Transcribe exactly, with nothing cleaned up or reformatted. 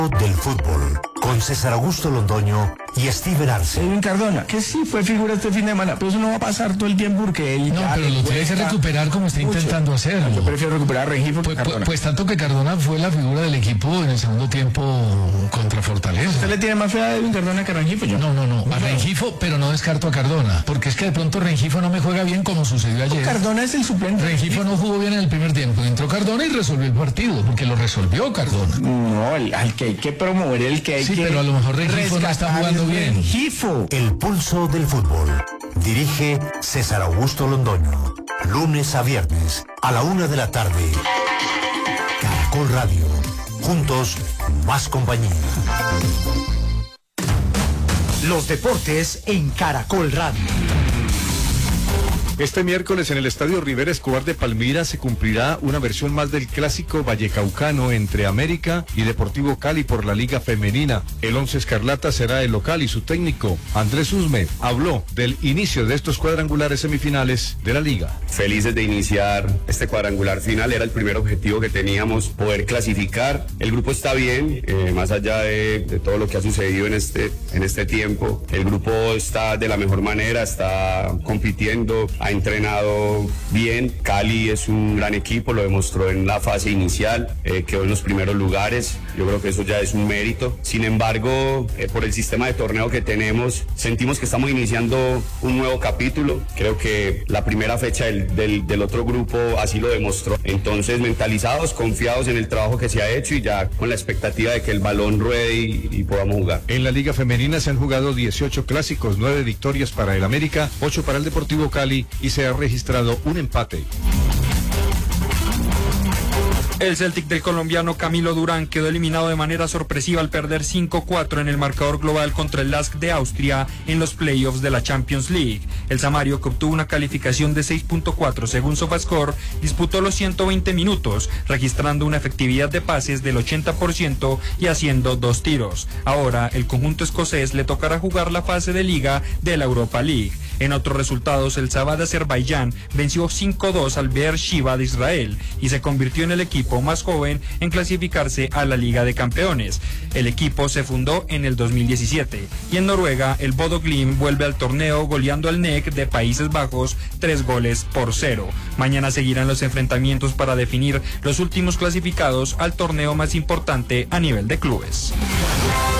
Del fútbol, con César Augusto Londoño y Steven Arce. Edwin Cardona, que sí fue figura este fin de semana, pero eso no va a pasar todo el tiempo porque él... No, pero lo tiene que recuperar como está mucho. intentando hacerlo. Yo prefiero recuperar a Rengifo pues, que Cardona. Pues, pues tanto que Cardona fue la figura del equipo en el segundo tiempo contra Fortaleza. ¿Usted le tiene más fe a Edwin Cardona que a Rengifo? Yo. No, no, no, a Rengifo, pero no descarto a Cardona, porque es que de pronto Rengifo no me juega bien como sucedió ayer. Cardona es el suplente. Rengifo no jugó bien en el primer tiempo, entró Cardona y resolvió el partido, porque lo resolvió Cardona. No, el, al que hay que promover, el que hay sí, que... Sí, pero a lo mejor Rengifo no está jugando bien. Rengifo. El pulso del fútbol. Dirige César Augusto Londoño. Lunes a viernes, a la una de la tarde. Caracol Radio. Juntos, más compañía. Los deportes en Caracol Radio. Este miércoles en el Estadio Rivera Escobar de Palmira se cumplirá una versión más del clásico vallecaucano entre América y Deportivo Cali por la Liga Femenina. El Once Escarlata será el local y su técnico, Andrés Usme, habló del inicio de estos cuadrangulares semifinales de la Liga. Felices de iniciar este cuadrangular final, era el primer objetivo que teníamos, poder clasificar. El grupo está bien, eh, más allá de, de todo lo que ha sucedido en este, en este tiempo. El grupo está de la mejor manera, está compitiendo, ha entrenado bien. Cali es un gran equipo, lo demostró en la fase inicial, eh, quedó en los primeros lugares, yo creo que eso ya es un mérito. Sin embargo, eh, por el sistema de torneo que tenemos, sentimos que estamos iniciando un nuevo capítulo. Creo que la primera fecha del, del, del otro grupo así lo demostró. Entonces, mentalizados, confiados en el trabajo que se ha hecho y ya con la expectativa de que el balón ruede y, y podamos jugar. En la Liga Femenina se han jugado dieciocho clásicos, nueve victorias para el América, ocho para el Deportivo Cali y se ha registrado un empate. El Celtic del colombiano Camilo Durán quedó eliminado de manera sorpresiva al perder cinco cuatro en el marcador global contra el Lask de Austria en los playoffs de la Champions League. El Samario, que obtuvo una calificación de seis punto cuatro según Sofascore, disputó los ciento veinte minutos, registrando una efectividad de pases del ochenta por ciento y haciendo dos tiros. Ahora, el conjunto escocés le tocará jugar la fase de liga de la Europa League. En otros resultados, el Sabah de Azerbaiyán venció cinco dos al Be'er Sheva de Israel y se convirtió en el equipo más joven en clasificarse a la Liga de Campeones. El equipo se fundó en el dos mil diecisiete y en Noruega el Bodo Glimt vuelve al torneo goleando al N E C de Países Bajos tres goles por cero. Mañana seguirán los enfrentamientos para definir los últimos clasificados al torneo más importante a nivel de clubes.